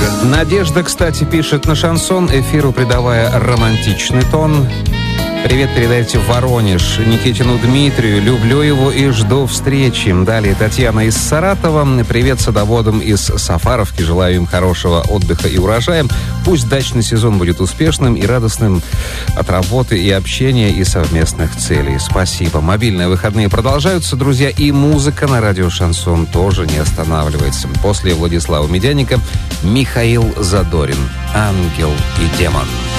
Надежда, кстати, пишет на шансон, эфиру придавая романтичный тон. Привет передайте в Воронеж Никитину Дмитрию. Люблю его и жду встречи. Далее Татьяна из Саратова. Привет садоводам из Сафаровки. Желаю им хорошего отдыха и урожая. Пусть дачный сезон будет успешным и радостным от работы и общения и совместных целей. Спасибо. Мобильные выходные продолжаются, друзья. И музыка на радио «Шансон» тоже не останавливается. После Владислава Медяника Михаил Задорин. «Ангел и демон».